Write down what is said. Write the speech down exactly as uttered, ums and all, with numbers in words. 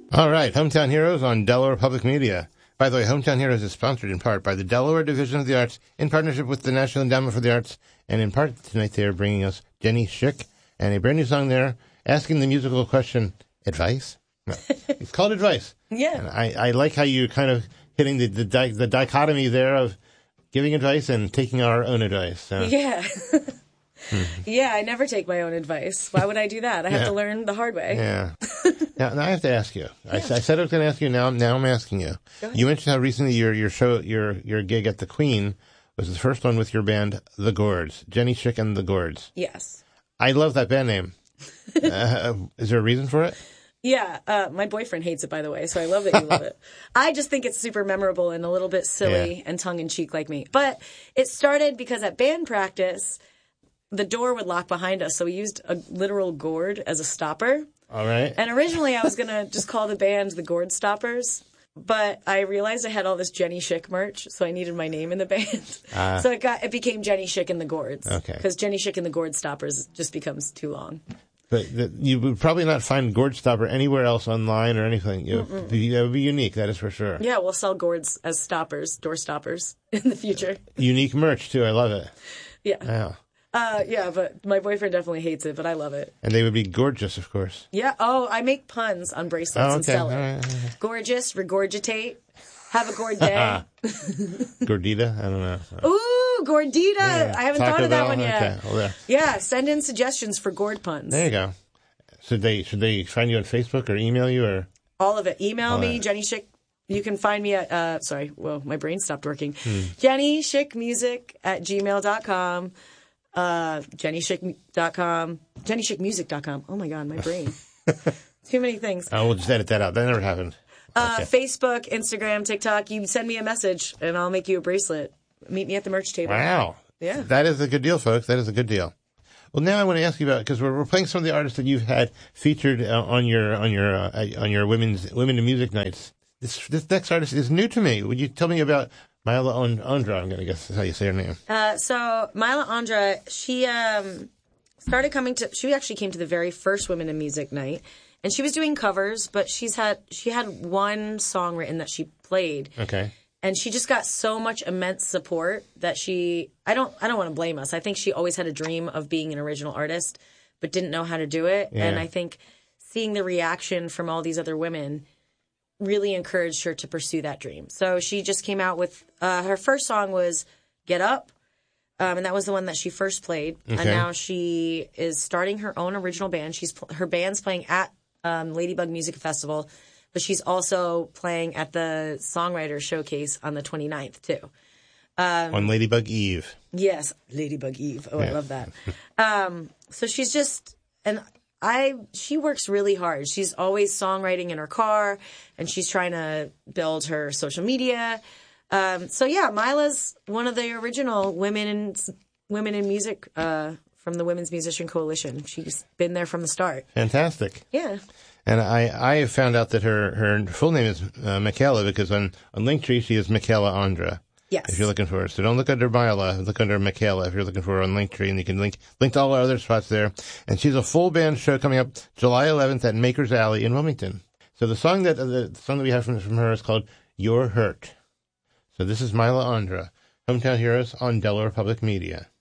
All right, Hometown Heroes on Delaware Public Media. By the way, Hometown Heroes is sponsored in part by the Delaware Division of the Arts in partnership with the National Endowment for the Arts, and in part tonight they are bringing us Jenny Schick and a brand new song there, asking the musical question, advice? No, it's called Advice. Yeah. And I, I like how you're kind of hitting the, the, di- the dichotomy there of giving advice and taking our own advice. So. Yeah. Hmm. Yeah, I never take my own advice. Why would I do that? I have yeah. to learn the hard way. Yeah. now, now I have to ask you. Yeah. I, I said I was going to ask you. Now, now I'm asking you. You mentioned how recently your your show, your your gig at the Queen was the first one with your band, The Gourds, Jenny Schick and The Gourds. Yes. I love that band name. uh, is there a reason for it? Yeah, uh, my boyfriend hates it, by the way, so I love that you love it. I just think it's super memorable and a little bit silly yeah. and tongue-in-cheek like me. But it started because at band practice, the door would lock behind us, so we used a literal gourd as a stopper. All right. And originally I was going to just call the band the Gourd Stoppers, but I realized I had all this Jenny Schick merch, so I needed my name in the band. Uh, so it got it became Jenny Schick and the Gourds. Okay. Because Jenny Schick and the Gourd Stoppers just becomes too long. But the, you would probably not find Gourd Stopper anywhere else online or anything. You, that would be unique, that is for sure. Yeah, we'll sell gourds as stoppers, door stoppers in the future. Unique merch, too. I love it. Yeah. Wow. Uh, yeah, but my boyfriend definitely hates it, but I love it. And they would be gorgeous, of course. Yeah. Oh, I make puns on bracelets oh, okay. and sell it. All right, all right. Gorgeous, regurgitate, have a gourd day. Gordita? I don't know. Ooh, gordita. Yeah. I haven't Taco thought of that Bell? one yet. Okay. Well, there. Yeah, send in suggestions for gourd puns. There you go. Should they should they find you on Facebook or email you or? All of it. Email All me, right. Jenny Schick. You can find me at, uh, sorry, well, my brain stopped working. Hmm. Jenny Schick Music at gmail dot com. Uh, Jenny Schick dot com. Jenny Schick Music dot com. Oh my God, my brain. Too many things. Oh, we'll just edit that out. That never happened. Uh, Okay. Facebook, Instagram, TikTok. You send me a message and I'll make you a bracelet. Meet me at the merch table. Wow. Yeah. That is a good deal, folks. That is a good deal. Well, now I want to ask you about, because we're, we're playing some of the artists that you've had featured uh, on your on your uh, on your women's women in music nights. This this next artist is new to me. Would you tell me about Mila Andra? I'm going to guess that's how you say her name. Uh, so Mila Andra, she um, started coming to. She actually came to the very first Women in Music night, and she was doing covers. But she's had she had one song written that she played. Okay. And she just got so much immense support that she, I don't, I don't want to blame us. I think she always had a dream of being an original artist, but didn't know how to do it. Yeah. And I think seeing the reaction from all these other women really encouraged her to pursue that dream. So she just came out with, uh, her first song was Get Up. Um, and that was the one that she first played. Okay. And now she is starting her own original band. She's, her band's playing at, um, Ladybug Music Festival. But she's also playing at the Songwriter Showcase on the twenty-ninth, too. Um, on Ladybug Eve. Yes, Ladybug Eve. Oh, Yeah. I love that. um, so she's just, and I, she works really hard. She's always songwriting in her car, and she's trying to build her social media. Um, so yeah, Mila's one of the original women in, women in music uh, from the Women's Musician Coalition. She's been there from the start. Fantastic. Yeah. And I, I found out that her, her full name is uh, Michaela, because on, on Linktree she is Michaela Andra. Yes. If you're looking for her. So don't look under Mila, look under Michaela if you're looking for her on Linktree, and you can link link to all our other spots there. And she's a full band show coming up July eleventh at Maker's Alley in Wilmington. So the song that uh, the song that we have from, from her is called You're Hurt. So this is Mila Andra, Hometown Heroes on Delaware Public Media.